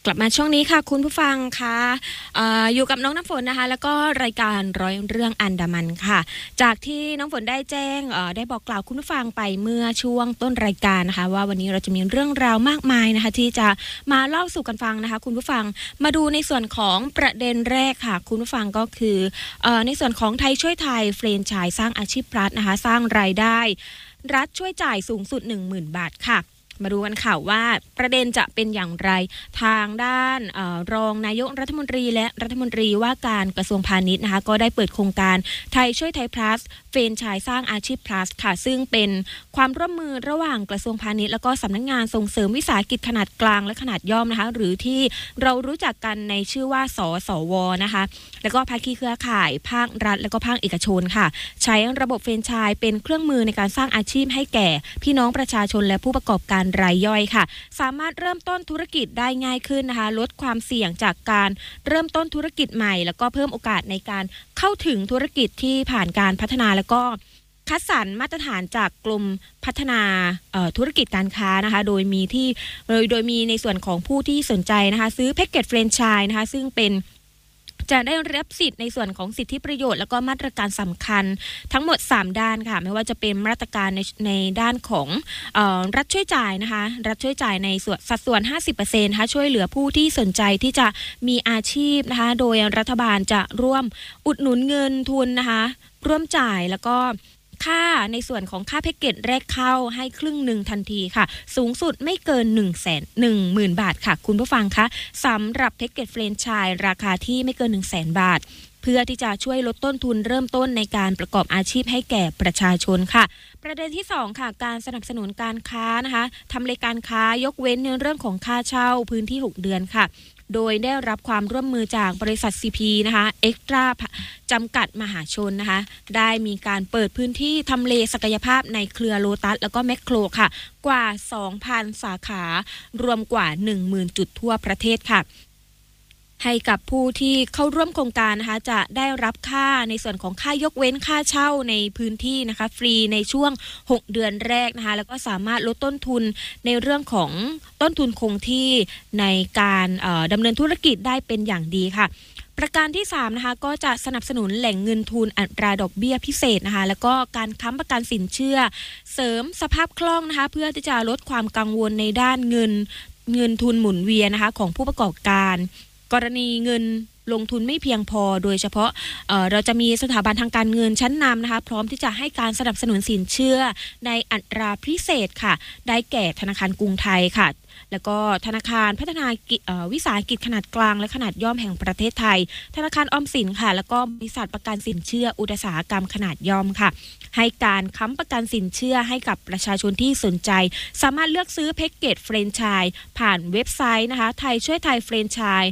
กลับมาช่วงนี้ค่ะคุณผู้ฟังคะอยู่กับน้องน้ำฝนนะคะแล้วก็รายการร้อยเรื่องอันดามันค่ะจากที่น้องฝนได้แจ้งได้บอกกล่าวคุณผู้ฟังไปเมื่อช่วงต้นรายการนะคะว่าวันนี้เราจะมีเรื่องราวมากมายนะคะที่จะมาเล่าสู่กันฟังนะคะคุณผู้ฟังมาดูในส่วนของประเด็นแรกค่ะคุณผู้ฟังก็คือในส่วนของไทยช่วยไทยเฟรนไชส์สร้างอาชีพรัฐนะคะสร้างรายได้รัฐช่วยจ่ายสูงสุด 10,000 บาทค่ะมาดูกันค่ะว่าประเด็นจะเป็นอย่างไรทางด้านรองนายกรัฐมนตรีและรัฐมนตรีว่าการกระทรวงพาณิชย์นะคะก็ได้เปิดโครงการไทยช่วยไทย plus เฟรนไชส์สร้างอาชีพ plus ค่ะซึ่งเป็นความร่วมมือระหว่างกระทรวงพาณิชย์แล้วก็สำนักงานส่งเสริมวิสาหกิจขนาดกลางและขนาดย่อมนะคะหรือที่เรารู้จักกันในชื่อว่าสสวนะคะแล้วก็ภาคีเครือข่ายภาครัฐและก็ภาคเอกชนค่ะใช้ระบบเฟรนไชส์เป็นเครื่องมือในการสร้างอาชีพให้แก่พี่น้องประชาชนและผู้ประกอบการรายย่อยค่ะสามารถเริ่มต้นธุรกิจได้ง่ายขึ้นนะคะลดความเสี่ยงจากการเริ่มต้นธุรกิจใหม่แล้วก็เพิ่มโอกาสในการเข้าถึงธุรกิจที่ผ่านการพัฒนาแล้วก็คัดสรรมาตรฐานจากกรมพัฒนาธุรกิจการค้านะคะโดยมีในส่วนของผู้ที่สนใจนะคะซื้อแพ็กเกจแฟรนไชส์นะคะซึ่งเป็นจะได้รับสิทธิ์ในส่วนของสิทธิประโยชน์แล้วก็มาตรการสำคัญทั้งหมด3ด้านค่ะไม่ว่าจะเป็นมาตรการในด้านของรัฐช่วยจ่ายนะคะรัฐช่วยจ่ายในสัดส่วน 50% นะคะช่วยเหลือผู้ที่สนใจที่จะมีอาชีพนะคะโดยรัฐบาลจะร่วมอุดหนุนเงินทุนนะคะร่วมจ่ายแล้วก็ค่าในส่วนของค่าแพ็กเกจแรกเข้าให้ครึ่งหนึ่งทันทีค่ะสูงสุดไม่เกิน 110,000 บาทค่ะคุณผู้ฟังคะสำหรับแพ็กเกจแฟรนไชส์ราคาที่ไม่เกิน 100,000 บาทเพื่อที่จะช่วยลดต้นทุนเริ่มต้นในการประกอบอาชีพให้แก่ประชาชนค่ะประเด็นที่2ค่ะการสนับสนุนการค้านะคะทำเลการค้ายกเว้นในเรื่องของค่าเช่าพื้นที่6เดือนค่ะโดยได้รับความร่วมมือจากบริษัท CP นะคะเอ็กตร้าจำกัดมหาชนนะคะได้มีการเปิดพื้นที่ทำเลศักยภาพในเครือโลตัสแล้วก็แมคโครค่ะกว่า 2,000 สาขารวมกว่า 10,000 จุดทั่วประเทศค่ะให้กับผู้ที่เข้าร่วมโครงการนะคะจะได้รับค่าในส่วนของค่ายกเว้นค่าเช่าในพื้นที่นะคะฟรีในช่วง6เดือนแรกนะคะแล้วก็สามารถลดต้นทุนในเรื่องของต้นทุนคงที่ในการดำเนินธุรกิจได้เป็นอย่างดีค่ะประการที่3นะคะก็จะสนับสนุนแหล่งเงินทุนอัตราดอกเบี้ยพิเศษนะคะแล้วก็การค้ำประกันสินเชื่อเสริมสภาพคล่องนะคะเพื่อที่จะลดความกังวลในด้านเงินทุนหมุนเวียนนะคะของผู้ประกอบการกรณีเงินลงทุนไม่เพียงพอโดยเฉพาะเราจะมีสถาบันทางการเงินชั้นนำนะคะพร้อมที่จะให้การสนับสนุนสินเชื่อในอัตราพิเศษค่ะได้แก่ธนาคารกรุงไทยค่ะแล้วก็ธนาคารพัฒนาวิสาหกิจขนาดกลางและขนาดย่อมแห่งประเทศไทยธนาคารออมสินค่ะแล้วก็บริษัทประกันสินเชื่ออุตสาหกรรมขนาดย่อมค่ะให้การค้ำประกันสินเชื่อให้กับประชาชนที่สนใจสามารถเลือกซื้อแพ็กเกจแฟรนไชส์ผ่านเว็บไซต์นะคะไทยช่วยไทยแฟรนไชส์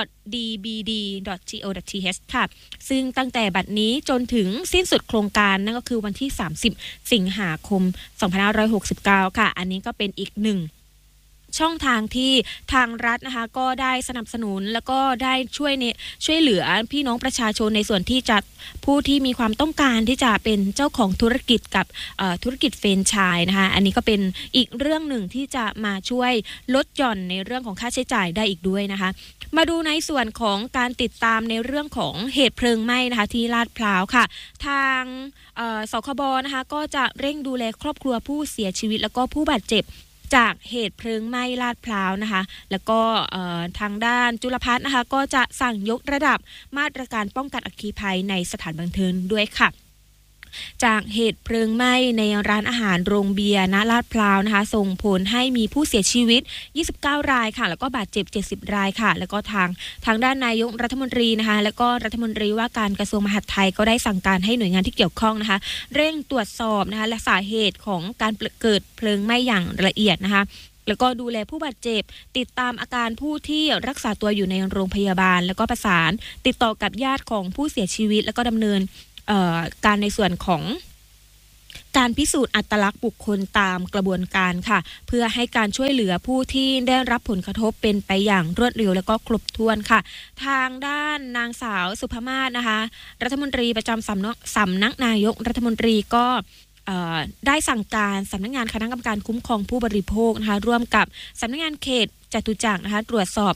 dbd.go.th ค่ะซึ่งตั้งแต่บัดนี้จนถึงสิ้นสุดโครงการนั่นก็คือวันที่30สิงหาคม2569ค่ะอันนี้ก็เป็นอีกหนึ่งช่องทางที่ทางรัฐนะคะก็ได้สนับสนุนแล้วก็ได้ช่วยเหลือพี่น้องประชาชนในส่วนที่จะผู้ที่มีความต้องการที่จะเป็นเจ้าของธุรกิจกับธุรกิจแฟรนไชส์นะคะอันนี้ก็เป็นอีกเรื่องหนึ่งที่จะมาช่วยลดหย่อนในเรื่องของค่าใช้จ่ายได้อีกด้วยนะคะมาดูในส่วนของการติดตามในเรื่องของเหตุเพลิงไหม้นะคะที่ลาดพร้าวค่ะทางสคบนะคะก็จะเร่งดูแลครอบครัวผู้เสียชีวิตแล้วก็ผู้บาดเจ็บจากเหตุเพลิงไหม้ลาดพร้าวนะคะแล้วก็ทางด้านจุลภัทรนะคะก็จะสั่งยกระดับมาตรการป้องกันอัคคีภัยในสถานบันเทิงด้วยค่ะจากเหตุเพลิงไหม้ในร้านอาหารโรงเบียร์ณลาดพร้าวนะคะส่งผลให้มีผู้เสียชีวิต29รายค่ะแล้วก็บาดเจ็บ70รายค่ะแล้วก็ทางด้านนายกรัฐมนตรีนะคะแล้วก็รัฐมนตรีว่าการกระทรวงมหาดไทยก็ได้สั่งการให้หน่วยงานที่เกี่ยวข้องนะคะเร่งตรวจสอบนะคะและสาเหตุของการเกิดเพลิงไหม้อย่างละเอียดนะคะแล้วก็ดูแลผู้บาดเจ็บติดตามอาการผู้ที่รักษาตัวอยู่ในโรงพยาบาลแล้วก็ประสานติดต่อกับญาติของผู้เสียชีวิตแล้วก็ดำเนินการในส่วนของการพิสูจน์อัตลักษณ์บุคคลตามกระบวนการค่ะเพื่อให้การช่วยเหลือผู้ที่ได้รับผลกระทบเป็นไปอย่างรวดเร็วและก็ครบถ้วนค่ะทางด้านนางสาวสุภมาศนะคะรัฐมนตรีประจำสำนักนายกรัฐมนตรีก็ได้สั่งการสำนักงานคณะกรรมการคุ้มครองผู้บริโภคนะคะร่วมกับสำนักงานเขตจตุจักรนะคะตรวจสอบ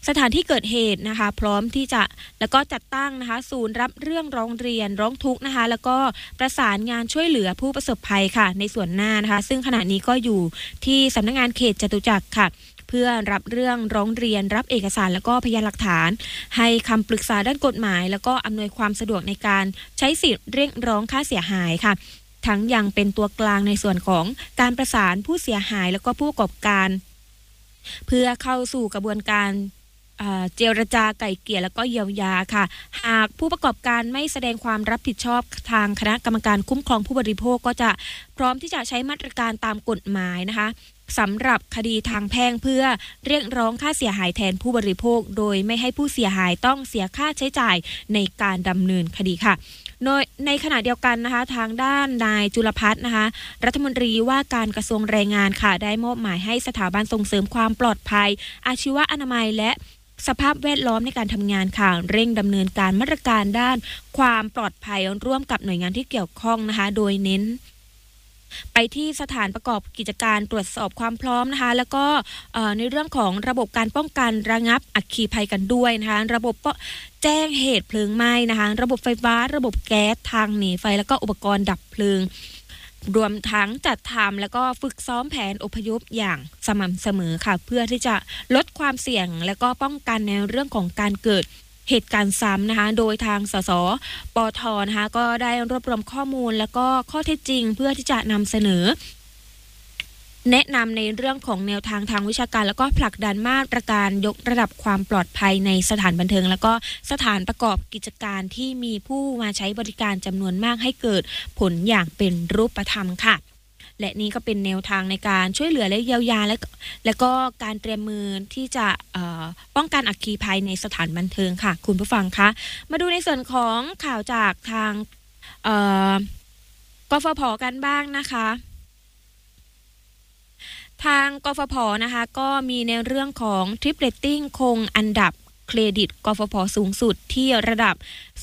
สถานที่เกิดเหตุนะคะพร้อมที่จะแล้วก็จัดตั้งนะคะศูนย์รับเรื่องร้องเรียนร้องทุกข์นะคะแล้วก็ประสานงานช่วยเหลือผู้ประสบภัยค่ะในส่วนหน้านะคะซึ่งขณะนี้ก็อยู่ที่สำนักงานเขตจตุจักรค่ะเพื่อรับเรื่องร้องเรียนรับเอกสารแล้วก็พยานหลักฐานให้คำปรึกษาด้านกฎหมายแล้วก็อำนวยความสะดวกในการใช้สิทธิ์เรียกร้องค่าเสียหายค่ะทั้งยังเป็นตัวกลางในส่วนของการประสานผู้เสียหายแล้วก็ผู้ประกอบการเพื่อเข้าสู่กระบวนการเจรจาไกล่เกลี่ยแล้วก็เยียวยาค่ะหากผู้ประกอบการไม่แสดงความรับผิดชอบทางคณะกรรมการคุ้มครองผู้บริโภคก็จะพร้อมที่จะใช้มาตรการตามกฎหมายนะคะสำหรับคดีทางแพ่งเพื่อเรียกร้องค่าเสียหายแทนผู้บริโภคโดยไม่ให้ผู้เสียหายต้องเสียค่าใช้จ่ายในการดำเนินคดีค่ะโดยในขณะเดียวกันนะคะทางด้านนายจุลพัฒน์นะคะรัฐมนตรีว่าการกระทรวงแรงงานค่ะได้มอบหมายให้สถาบันส่งเสริมความปลอดภัยอาชีวอนามัยและสภาพแวดล้อมในการทำงานค่ะเร่งดำเนินการมาตรการด้านความปลอดภัยร่วมกับหน่วยงานที่เกี่ยวข้องนะคะโดยเน้นไปที่สถานประกอบกิจการตรวจสอบความพร้อมนะคะแล้วก็ในเรื่องของระบบการป้องกันระงับอัคคีภัยกันด้วยนะคะระบบแจ้งเหตุเพลิงไหม้นะคะระบบไฟฟ้าระบบแก๊สทางหนีไฟแล้วก็อุปกรณ์ดับเพลิงรวมทั้งจัดทำแล้วก็ฝึกซ้อมแผนอพยพอย่างสม่ำเสมอค่ะเพื่อที่จะลดความเสี่ยงและก็ป้องกันในเรื่องของการเกิดเหตุการณ์ซ้ำนะคะโดยทางสสปทนะคะก็ได้รวบรวมข้อมูลแล้วก็ข้อเท็จจริงเพื่อที่จะนำเสนอแนะนำในเรื่องของแนวทางทางวิชาการแล้วก็ผลักดันมาตรการยกระดับความปลอดภัยในสถานบันเทิงแล้วก็สถานประกอบกิจการที่มีผู้มาใช้บริการจำนวนมากให้เกิดผลอย่างเป็นรูปธรรมค่ะและนี่ก็เป็นแนวทางในการช่วยเหลือและเยียวยาและก็การเตรียมมือที่จะป้องกันอัคคีภัยในสถานบันเทิงค่ะคุณผู้ฟังคะมาดูในส่วนของข่าวจากทางกฟผ.กันบ้างนะคะทางกฟผ.นะคะก็มีในเรื่องของทริปเรตติ้งคงอันดับเครดิตกฟผ.สูงสุดที่ระดับ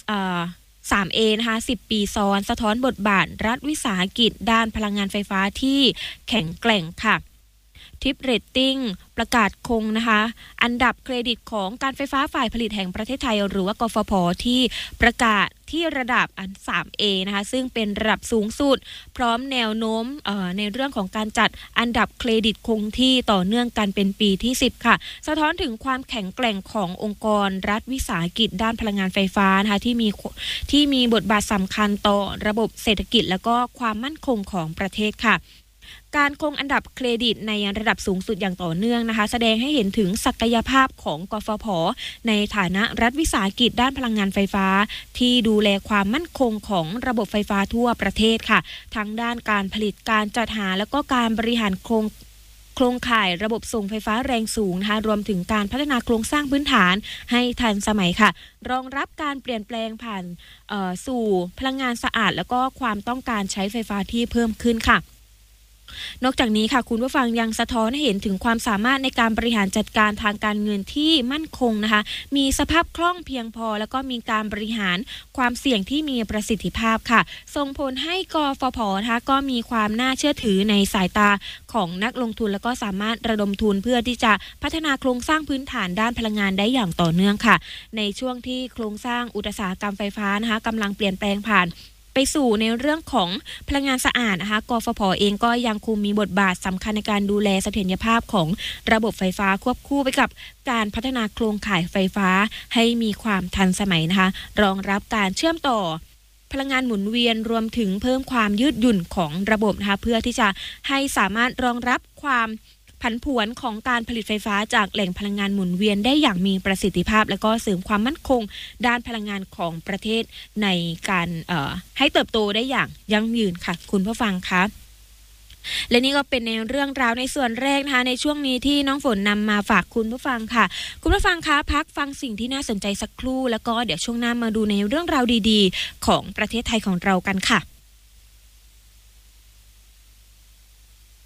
3A นะคะ10 ปีซ้อนสะท้อนบทบาทรัฐวิสาหกิจด้านพลังงานไฟฟ้าที่แข็งแกร่งค่ะทริปเรตติ้งประกาศคงนะคะอันดับเครดิตของการไฟฟ้าฝ่ายผลิตแห่งประเทศไทยหรือว่ากฟผ.ที่ประกาศที่ระดับ3A นะคะซึ่งเป็นระดับสูงสุดพร้อมแนวโน้มในเรื่องของการจัดอันดับเครดิตคงที่ต่อเนื่องกันเป็นปีที่10ค่ะสะท้อนถึงความแข็งแกร่งขององค์กรรัฐวิสาหกิจด้านพลังงานไฟฟ้านะคะที่มีบทบาทสำคัญต่อระบบเศรษฐกิจและก็ความมั่นคงของประเทศค่ะการคงอันดับเครดิตในระดับสูงสุดอย่างต่อเนื่องนะคะแสดงให้เห็นถึงศักยภาพของกฟผ.ในฐานะรัฐวิสาหกิจด้านพลังงานไฟฟ้าที่ดูแลความมั่นคงของระบบไฟฟ้าทั่วประเทศค่ะทั้งด้านการผลิตการจัดหาแล้วก็การบริหารโครงข่ายระบบส่งไฟฟ้าแรงสูงนะคะรวมถึงการพัฒนาโครงสร้างพื้นฐานให้ทันสมัยค่ะรองรับการเปลี่ยนแปลงผ่านสู่พลังงานสะอาดแล้วก็ความต้องการใช้ไฟฟ้าที่เพิ่มขึ้นค่ะนอกจากนี้ค่ะคุณผู้ฟังยังสะท้อนให้เห็นถึงความสามารถในการบริหารจัดการทางการเงินที่มั่นคงนะคะมีสภาพคล่องเพียงพอแล้วก็มีการบริหารความเสี่ยงที่มีประสิทธิภาพค่ะส่งผลให้กฟผ.นะคะก็มีความน่าเชื่อถือในสายตาของนักลงทุนแล้วก็สามารถระดมทุนเพื่อที่จะพัฒนาโครงสร้างพื้นฐานด้านพลังงานได้อย่างต่อเนื่องค่ะในช่วงที่โครงสร้างอุตสาหกรรมไฟฟ้านะคะกำลังเปลี่ยนแปลงผ่านไปสู่ในเรื่องของพลังงานสะอาดนะคะกฟผ.เองก็ยังคงมีบทบาทสำคัญในการดูแลเสถียรภาพของระบบไฟฟ้าควบคู่ไปกับการพัฒนาโครงข่ายไฟฟ้าให้มีความทันสมัยนะคะรองรับการเชื่อมต่อพลังงานหมุนเวียนรวมถึงเพิ่มความยืดหยุ่นของระบบนะคะเพื่อที่จะให้สามารถรองรับความผันผวนของการผลิตไฟฟ้าจากแหล่งพลังงานหมุนเวียนได้อย่างมีประสิทธิภาพและก็เสริมความมั่นคงด้านพลังงานของประเทศในการให้เติบโตได้อย่างยั่งยืนค่ะคุณผู้ฟังคะและนี่ก็เป็นในเรื่องราวในส่วนแรกนะคะในช่วงนี้ที่น้องฝนนำมาฝากคุณผู้ฟังค่ะคุณผู้ฟังคะพักฟังสิ่งที่น่าสนใจสักครู่แล้วก็เดี๋ยวช่วงหน้ามาดูในเรื่องราวดีๆของประเทศไทยของเรากันค่ะ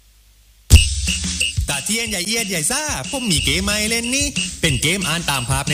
ตาเทียนใหญ่เอียดใหญ่ซ่าผมมีเกมใหม่เล่นนี่เป็นเกมอ่านตามภาพใน